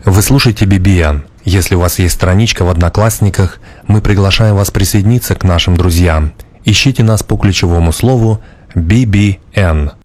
Вы слушаете BBN. Если у вас есть страничка в Одноклассниках, мы приглашаем вас присоединиться к нашим друзьям. Ищите нас по ключевому слову BBN.